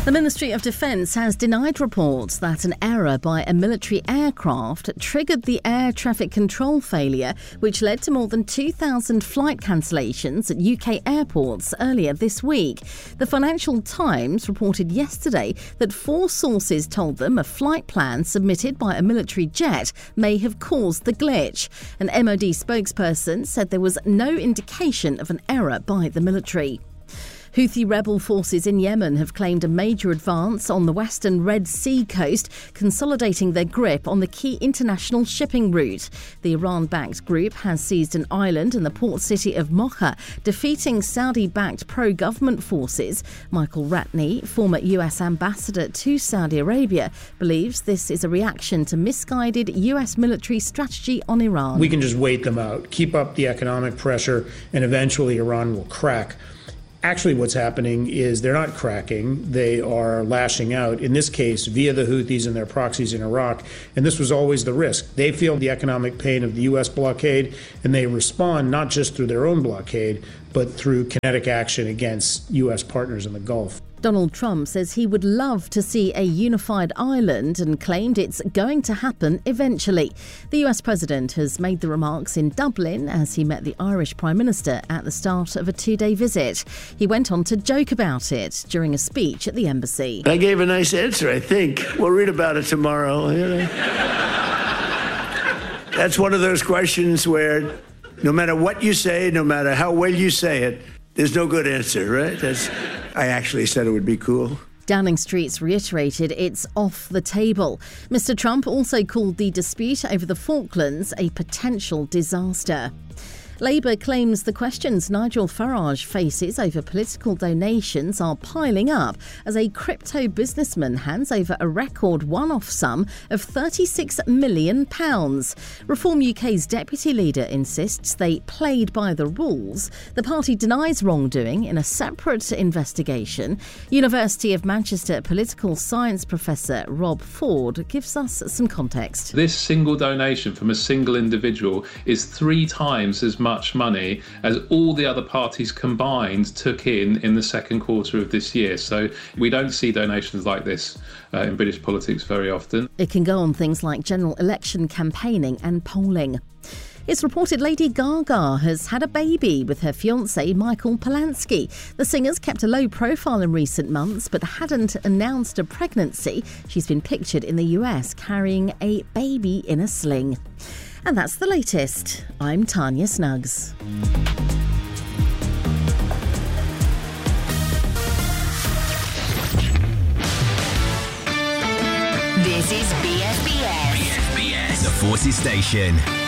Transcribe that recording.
The Ministry of Defence has denied reports that an error by a military aircraft triggered the air traffic control failure, which led to more than 2,000 flight cancellations at UK airports earlier this week. The Financial Times reported yesterday that 4 sources told them a flight plan submitted by a military jet may have caused the glitch. An MOD spokesperson said there was no indication of an error by the military. Houthi rebel forces in Yemen have claimed a major advance on the western Red Sea coast, consolidating their grip on the key international shipping route. The Iran-backed group has seized an island in the port city of Mocha, defeating Saudi-backed pro-government forces. Michael Ratney, former US ambassador to Saudi Arabia, believes this is a reaction to misguided US military strategy on Iran. We can just wait them out, keep up the economic pressure, and eventually Iran will crack. Actually, what's happening is they're not cracking. They are lashing out, in this case, via the Houthis and their proxies in Iraq. And this was always the risk. They feel the economic pain of the U.S. blockade, and they respond not just through their own blockade, but through kinetic action against U.S. partners in the Gulf. Donald Trump says he would love to see a unified Ireland and claimed it's going to happen eventually. The US president has made the remarks in Dublin as he met the Irish Prime Minister at the start of a 2-day visit. He went on to joke about it during a speech at the embassy. I gave a nice answer, I think. We'll read about it tomorrow. That's one of those questions where no matter what you say, no matter how well you say it, there's no good answer, right? I actually said it would be cool. Downing Street's reiterated it's off the table. Mr. Trump also called the dispute over the Falklands a potential disaster. Labour claims the questions Nigel Farage faces over political donations are piling up as a crypto businessman hands over a record one-off sum of £36 million. Reform UK's deputy leader insists they played by the rules. The party denies wrongdoing in a separate investigation. University of Manchester political science professor Rob Ford gives us some context. This single donation from a single individual is 3 times as much money as all the other parties combined took in the second quarter of this year. So we don't see donations like this in British politics very often. It can go on things like general election campaigning and polling. It's reported Lady Gaga has had a baby with her fiancé Michael Polanski. The singer's kept a low profile in recent months but hadn't announced a pregnancy. She's been pictured in the US carrying a baby in a sling. And that's the latest. I'm Tanya Snuggs. This is BFBS. BFBS, the Forces Station.